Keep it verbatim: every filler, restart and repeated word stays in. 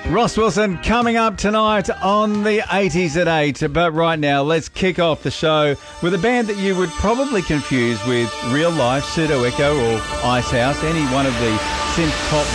Ross Wilson coming up tonight on the eighties at eight. But right now, let's kick off the show with a band that you would probably confuse with Real Life, Pseudo Echo or Icehouse, any one of the synth pop